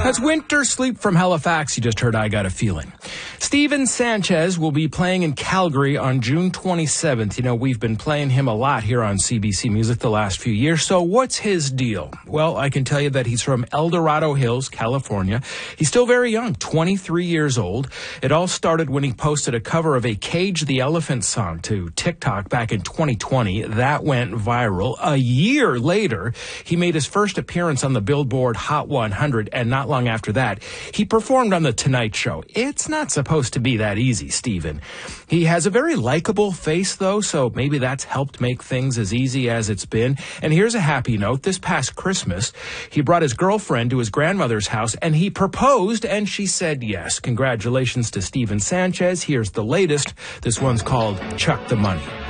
That's Winter Sleep from Halifax. You just heard I Got a Feeling. Steven Sanchez will be playing in Calgary on June 27th. You know, we've been playing him a lot here on CBC Music the last few years. So what's his deal? Well, I can tell you that he's from El Dorado Hills, California. He's still very young, 23 years old. It all started when he posted a cover of a Cage the Elephant song to TikTok back in 2020. That went viral. A year later, he made his first appearance on the Billboard Hot 100, and not long after that, he performed on The Tonight Show. It's not supposed to be that easy, Steven. He has a very likable face, though, so maybe that's helped make things as easy as it's been. And here's a happy note. This past Christmas, he brought his girlfriend to his grandmother's house, and he proposed, and she said yes. Congratulations to Steven Sanchez. Here's the latest. This one's called Chuck the Money.